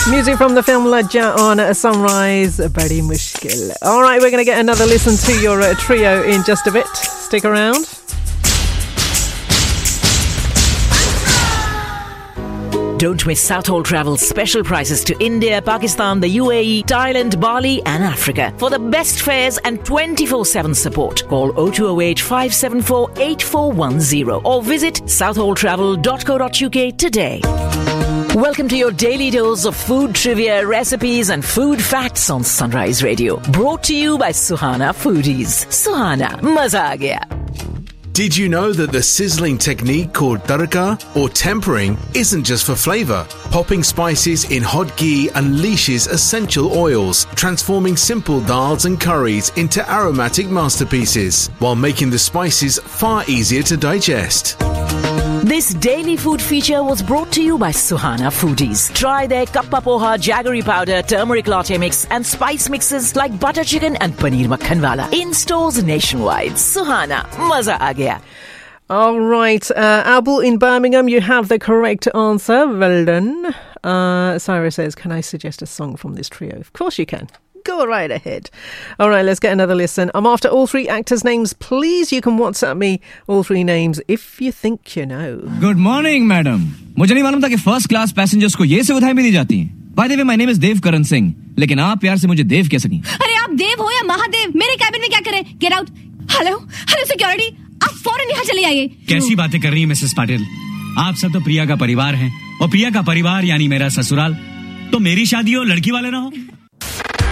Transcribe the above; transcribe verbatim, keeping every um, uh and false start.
Music from the film Lajja on Sunrise, Badi Mushkil. All right, we're going to get another listen to your uh, trio in just a bit. Stick around. Don't miss Southall Travel's special prices to India, Pakistan, the U A E, Thailand, Bali and Africa. For the best fares and twenty-four seven support, call oh two oh eight, five seven four, eight four one oh or visit southall travel dot co dot uk today. Welcome to your daily dose of food trivia, recipes and food facts on Sunrise Radio. Brought to you by Suhana Foodies. Suhana, maza aa gaya. Did you know that the sizzling technique called tadka or tempering isn't just for flavour? Popping spices in hot ghee unleashes essential oils, transforming simple dals and curries into aromatic masterpieces, while making the spices far easier to digest. This daily food feature was brought to you by Suhana Foodies. Try their kappa poha, jaggery powder, turmeric latte mix and spice mixes like butter chicken and paneer makhan wala in stores nationwide. Suhana, maza aa gaya. All right, uh, Abel in Birmingham, you have the correct answer. Well done. Uh, Cyrus says, can I suggest a song from this trio? Of course you can. Go right ahead. All right, let's get another listen. I'm after all three actors' names. Please, you can WhatsApp me all three names if you think you know. Good morning, madam. मुझे नहीं मालूम था कि first class passengers को ये सुविधाएं भी दी जाती हैं. By the way, my name is Dev Karan Singh. लेकिन आप प्यार से मुझे देव कह सकें. अरे आप देव हो या महादेव, मेरे कैबिन में क्या करें? Get out. Hello, hello security. आप फौरन यहाँ चले आइए. कैसी बातें कर रही हैं मिसेस पाटिल? आप सब तो प्रिया का परिवार हैं और प्रिया का परिवार यानी मेरा ससुराल. तो मेरी शादी हो लड़की वाले ना हो.